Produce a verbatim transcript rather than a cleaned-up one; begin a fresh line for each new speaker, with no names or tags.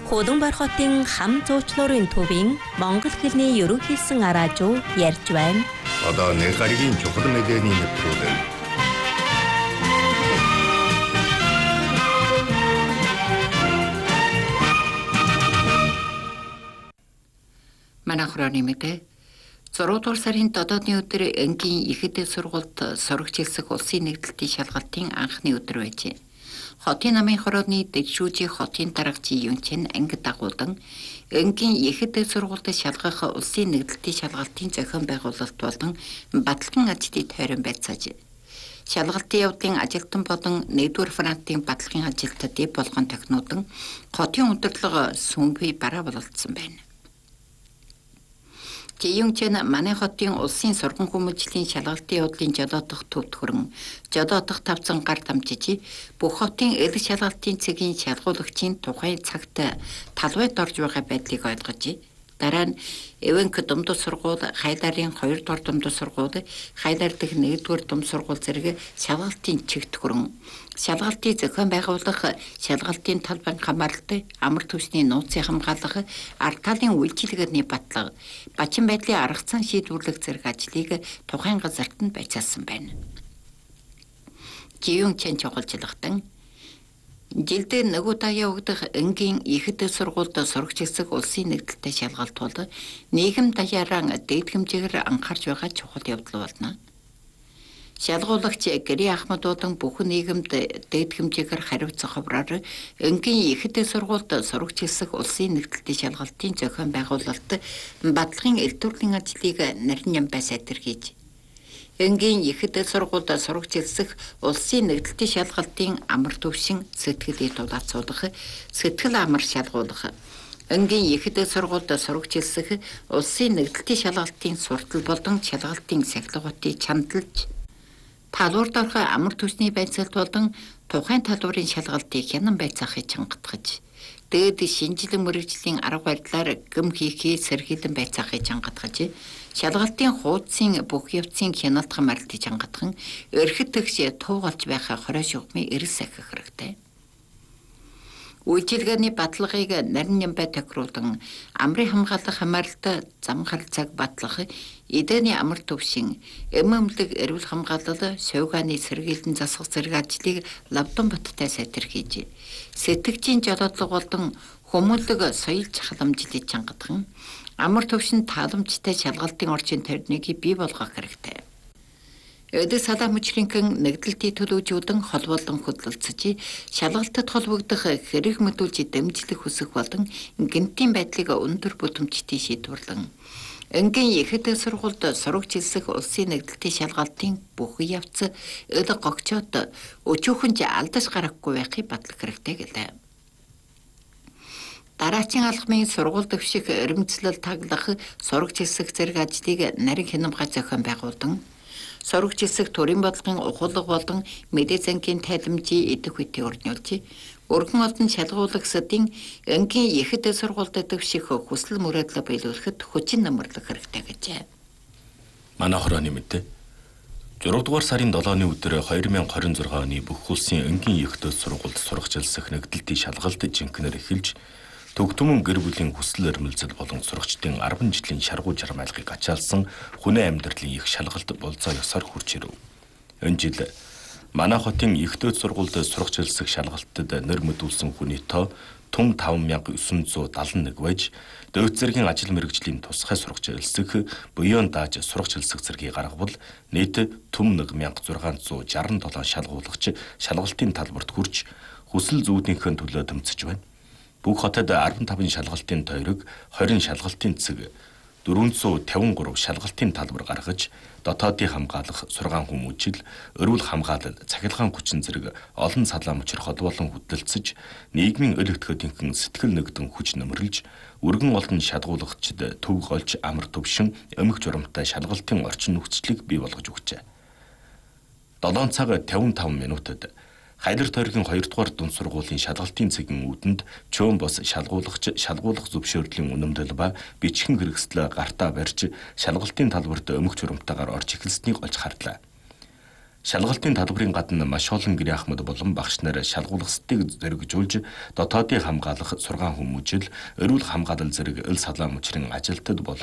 Хөдөнбар хотын хам зуучлуурын төвийн монгол хэлний ерөнхийсэн араажуу ярьж байна.
Одоо нэг гаригийн чухал мэдээний нэвтрүүлэг.
Манайхрооны мэдээ зургаадугаар сарын додоодны өдөр энгийн ихэд сургуульд сурагч хэлсэх улсын нэгдэлтийн шалгалтын анхны өдөр байжээ. Хотын намын хорооны дэжүүжийн хотын дарагчийн юнчин анги дагуулан энгийн ихэд сургуульд шалгах улсын нэгдэлтийн шалгалтын зохион байгуулалт болон баталгын ажлыг тойрон байцааж. Шалгалтын явдлын ажилтан болон нэгдүгээр фронтын баталгын ажилтнууд болгон тохинуудан хотын удирдлага сүмбий бараа бололцсон байна. Жийюнчэн манай хотын улсын сургууль хүмүүжлийн шалгалтын явдлын жолоодох төвд хүрэн жолоодох тавцан гар дамжиж бүх хотын эл шалгалтын цэгийн шалгуулагчийн тухайн цагт талбайд орж байгаа байдлыг ойлгож дараа нь Эвенк думдуу сургууль, Хайларын хоёрдугаар думдуу сургууль, Хайлар дэх нэгдүгээр думдуу сургууль зэрэг шалгалтын чигт хүрэн шалгалтын зохион байгуулах, шалгалтын талбайн хамгаалалт, амар түвшний нууцын хамгаалах, ард талын үйлчилгээний батлага, бачин байдлын арга зам шийдвэрлэх зэрэг ажлыг тухайн газарт нь байцаасан байна. Жийюнчэн чухалчлагтан жилдээ нэг удаа явагдах энгийн ихэд сургуульд сурагч хэлсэх улсын нэгдэлтэй шалгалт бол нийгэм даяараа дээд хэмжээгээр анхаарч байгаа чухал явдал болно. Шалгуулагч Гэри Ахмадуудын бүх нийгэмд дээд хэмжээгээр хариуцах хувраар энгийн ихэд сургуульд сурагч хэлсэх улсын нэгдэлтийн шалгалтын зохион байгуулалт баталгын элдвэрлэлийн ажлыг нарийн байс илэрхийлж энгийн ихэд сургуульд сурагч хэлсэх улсын нэгдэлтийн шалгалтын амар төвшин сэтгэлийг дулаацуулах, сэтгэл амар шалгуулах, энгийн ихэд сургуульд сурагч хэлсэх улсын нэгдэлтийн шалгалтын суртал болон шалгалтын сахилгуудыг чандалж, талбарт орох амар төвшний байцаалт болон тухайн талбарын шалгалтыг хянан байцаахыг чангатгаж, дээд шинжилэн мэргэжлийн арга барилаар гëm хийхээ сэргийлэн байцаахыг чангатгаж, шалгалтын хуудсын бүх явцын хяналт хамаарлтыг чангатхан эрхэд тэгш туугалж байхаа хорой шугамын эрс сахих хэрэгтэй. Үйлчилгээний баталгыг нарийн нямбай тохируулан амрын хамгаалах хамаарлалт зам харилцааг батлах, эдэний амар төвшин, эм эмнэлэг эрүүл хамгаалал, сувгааны сэргийлэн засах зэрэг ажлыг лавдан баттай сайтархиж, сэтгэгчийн жолоодлого болон хүмүүнлэг соёлж халамжлыг чангатхан амар төвшин тааламжтай шалгалтын орчин тойрныг бий болгох хэрэгтэй. Эдгээр салаа мөчрийнхэн нэгдэлтийн төлөвжүүдэн хол болон хөдөлцөж, шалгалтад холбогдох хэрэг мэдүүлж дэмжлэх хүсэх болон гэмтийн байдлыг өндөр бүтээмжтэй шийдвэрлэн энгийн ихэд сургуульд сурагч хэлсэх улсын нэгдэлтийн шалгалтын бүх явц эл гогчоод өчүүхэнж алдаж гарахгүй байхыг батлах хэрэгтэй гэлээ. Дараачин алхмын сургууль дэвших эрмэлзэл таглах, сурагч хэлсэх зэрэг ажлыг нарийн хянамгай зохион байгуулан, сурагч хэлсэх төрийн бодлогын ухуулга болон мэдээ зангийн тайламжийн идэх үеийг өрнүүлж, өргөн олдон шалгуулагчдын энгийн ихэд сургуульд дэвших хүсэл мөрөөдлөө биелүүлэхэд хүчин нэмэрлэх хэрэгтэй гэжээ.
Манай хорооны мэдээ зургаадугаар сарын долооны өдөр две тысячи двадцать шесть оны бүх улсын энгийн ихэд сургуульд сурагч хэлсэх нэгдэлтийн шалгалт жинхэнээр эхэлж, төгтөмөн гэр бүлийн хүсэл эрмэлзэл болон сурагчдын арван жилийн шаргуу жармайлгыг ачаалсан хүнээ амьдралын их шалгалт болзоо ёсоор хүрч ирэв. Энэ жил манай хотын ихэд сургуульд сурагч хэлсэх шалгалтад нэр мэдүүлсэн хүний тоо түн таван мянга девин зуун даалан нэг байж, дэвт зэргийн ажил мэргэжлийн тусгай сурагч хэлсэх буян дааж сурагч хэлсэх зэргийг гаргавал нийт түн нэг мянга зургаан зуун шаран долоо шалгуулагч шалгалтын талбарт хүрч хүсэл зүйднийхэн төлөө тэмцэж байна. Бүх хотод арван таван шалгалтын тойрог, двадцать шалгалтын цэг, дөрвөн зуун тавин гурав шалгалтын талбар гаргаж, дотоодын хамгаалах, сургаан хүмүүжил, өрүүл хамгаалал, цахилгаан хүчин зэрэг олон салаа мөчр хол болон хөдөлцөж, нийгмийн өл хөтгөдийнхэн сэтгэл нэгдэн хүч нэмэрлж, өргөн олон шалгуулагчид төв голж амар төвшин, өмг журамтай шалгалтын орчин нөхцөлийг бий болгож өгчээ. долоон цаг тавин таван минутад Хайлар тойргийн хоёрдугаар дунд сургуулийн шалгалтын цэгийн үүдэнд чөөн бос шалгуулагч шалгуулах зөвшөөрлийн үнэмлэл ба бичхэн хэрэгслээ гартаа барьж шалгалтын талбарт өмг журамтайгаар орж эхэлснийг олж харлаа. Шалгалтын талбарын гадна маш олон гэрээ ахмад болон багш нар шалгуулагчдыг зоригжуулж дотоодыг хамгаалах сургаан хүмүүжил, өрүүл хамгаалал зэрэг эл салаа мөчрөн ажилтад болон